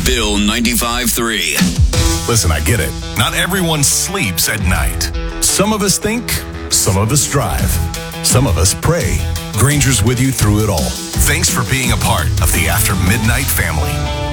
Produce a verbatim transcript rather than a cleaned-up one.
Bill ninety-five three. Listen, I get it. Not everyone sleeps at night. Some of us think, some of us drive, some of us pray. Granger's with you through it all. Thanks for being a part of the After Midnight family.